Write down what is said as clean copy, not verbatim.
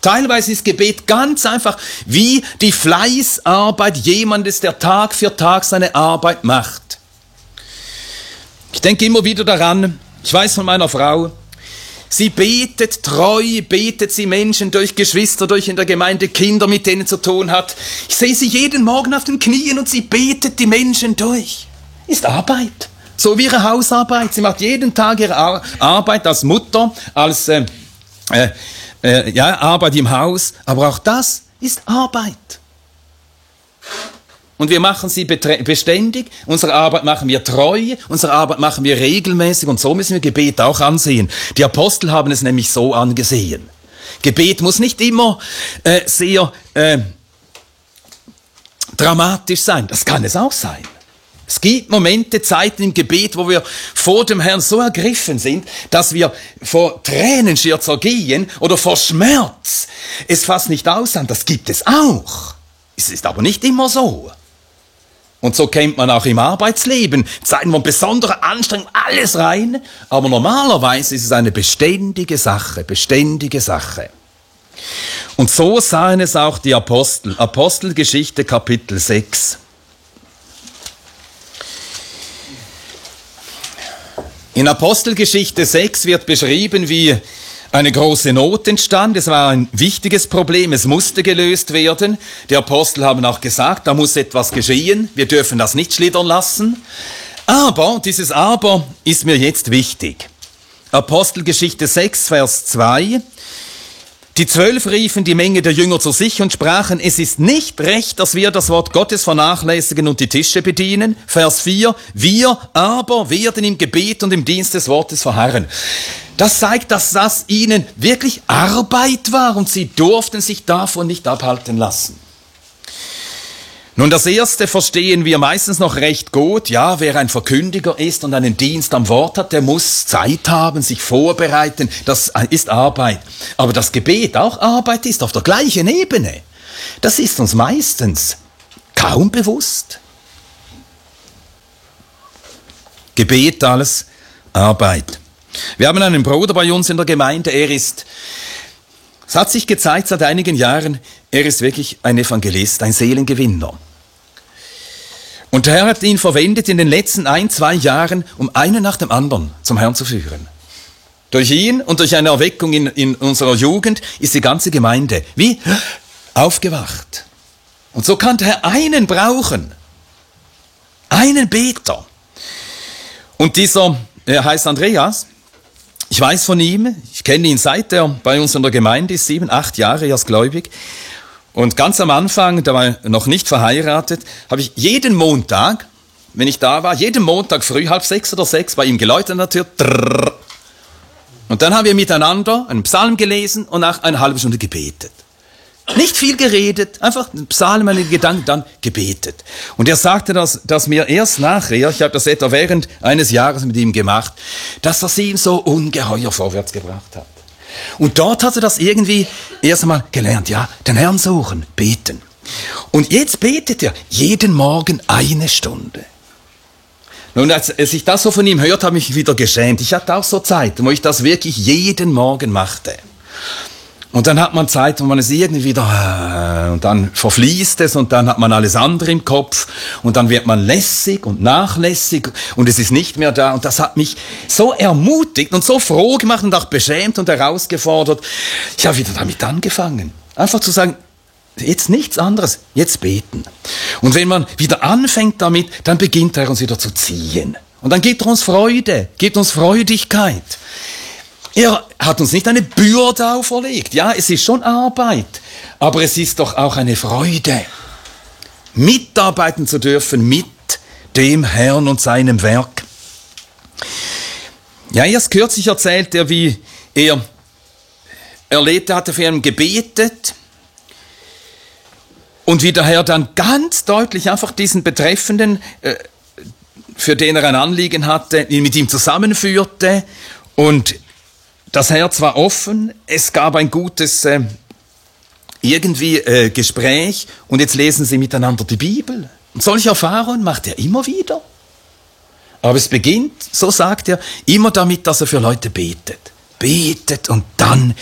Teilweise ist Gebet ganz einfach wie die Fleißarbeit jemandes, der Tag für Tag seine Arbeit macht. Ich denke immer wieder daran, ich weiß von meiner Frau, sie betet treu, betet sie Menschen durch, Geschwister durch in der Gemeinde, Kinder, mit denen zu tun hat. Ich sehe sie jeden Morgen auf den Knien und sie betet die Menschen durch. Ist Arbeit. So wie ihre Hausarbeit. Sie macht jeden Tag ihre Arbeit als Mutter, als Arbeit im Haus. Aber auch das ist Arbeit. Und wir machen sie beständig, unsere Arbeit machen wir treu, unsere Arbeit machen wir regelmäßig und so müssen wir Gebet auch ansehen. Die Apostel haben es nämlich so angesehen. Gebet muss nicht immer sehr dramatisch sein, das kann es auch sein. Es gibt Momente, Zeiten im Gebet, wo wir vor dem Herrn so ergriffen sind, dass wir vor Tränen schier zergehen oder vor Schmerz es fast nicht aushalten. Das gibt es auch. Es ist aber nicht immer so. Und so kennt man auch im Arbeitsleben Zeiten von besonderer Anstrengung, alles rein. Aber normalerweise ist es eine beständige Sache. Und so sahen es auch die Apostel. Apostelgeschichte Kapitel 6. In Apostelgeschichte 6 wird beschrieben, wie eine große Not entstand. Es war ein wichtiges Problem, es musste gelöst werden. Die Apostel haben auch gesagt, da muss etwas geschehen, wir dürfen das nicht schlittern lassen. Aber, dieses Aber ist mir jetzt wichtig. Apostelgeschichte 6, Vers 2. Die 12 riefen die Menge der Jünger zu sich und sprachen, es ist nicht recht, dass wir das Wort Gottes vernachlässigen und die Tische bedienen. Vers 4, wir aber werden im Gebet und im Dienst des Wortes verharren. Das zeigt, dass das ihnen wirklich Arbeit war und sie durften sich davon nicht abhalten lassen. Nun, das Erste verstehen wir meistens noch recht gut. Ja, wer ein Verkündiger ist und einen Dienst am Wort hat, der muss Zeit haben, sich vorbereiten. Das ist Arbeit. Aber das Gebet auch Arbeit ist auf der gleichen Ebene. Das ist uns meistens kaum bewusst. Gebet, alles Arbeit. Wir haben einen Bruder bei uns in der Gemeinde, es hat sich gezeigt seit einigen Jahren, er ist wirklich ein Evangelist, ein Seelengewinner. Und der Herr hat ihn verwendet in den letzten 1-2 Jahren, um einen nach dem anderen zum Herrn zu führen. Durch ihn und durch eine Erweckung in unserer Jugend ist die ganze Gemeinde wie aufgewacht. Und so kann der Herr einen brauchen, einen Beter. Und er heißt Andreas. Ich weiß von ihm, ich kenne ihn seit er bei uns in der Gemeinde ist, 7-8 Jahre erst gläubig. Und ganz am Anfang, da war er noch nicht verheiratet, habe ich jeden Montag, wenn ich da war, jeden Montag früh 5:30 oder 6 bei ihm geläutet an der Tür. Trrr. Und dann haben wir miteinander einen Psalm gelesen und nach einer halben Stunde gebetet. Nicht viel geredet, einfach einen Psalm, einen Gedanken, dann gebetet. Und er sagte dass mir erst nachher, ich habe das etwa während eines Jahres mit ihm gemacht, dass das ihm so ungeheuer vorwärts gebracht hat. Und dort hat er das irgendwie erst einmal gelernt, ja, den Herrn suchen, beten. Und jetzt betet er jeden Morgen 1 Stunde. Nun, als ich das so von ihm hört, habe ich mich wieder geschämt. Ich hatte auch so Zeiten, wo ich das wirklich jeden Morgen machte. Und dann hat man Zeit, wo man es irgendwie wieder, und dann verfließt es und dann hat man alles andere im Kopf und dann wird man lässig und nachlässig und es ist nicht mehr da. Und das hat mich so ermutigt und so froh gemacht und auch beschämt und herausgefordert. Ich habe wieder damit angefangen. Einfach zu sagen, jetzt nichts anderes, jetzt beten. Und wenn man wieder anfängt damit, dann beginnt er uns wieder zu ziehen. Und dann gibt er uns Freude, gibt uns Freudigkeit. Er hat uns nicht eine Bürde auferlegt. Ja, es ist schon Arbeit, aber es ist doch auch eine Freude, mitarbeiten zu dürfen mit dem Herrn und seinem Werk. Ja, erst kürzlich erzählt er, wie er erlebte, hatte für ihn gebetet und wie der Herr dann ganz deutlich einfach diesen Betreffenden, für den er ein Anliegen hatte, mit ihm zusammenführte und das Herz war offen, es gab ein gutes Gespräch und jetzt lesen sie miteinander die Bibel. Und solche Erfahrungen macht er immer wieder. Aber es beginnt, so sagt er, immer damit, dass er für Leute betet. Betet und dann